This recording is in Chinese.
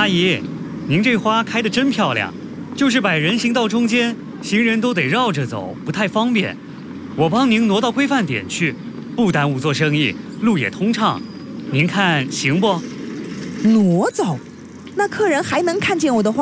阿姨，您这花开得真漂亮，就是摆人行道中间，行人都得绕着走，不太方便。我帮您挪到规范点去，不耽误做生意，路也通畅。您看行不？ 挪走，那客人还能看见我的花